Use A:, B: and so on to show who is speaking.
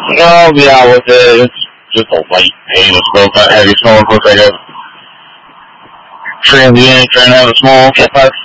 A: Yeah, with it's just a light pain of smoke, not heavy smoke. Looks like a transient trying to have a smoke. If that's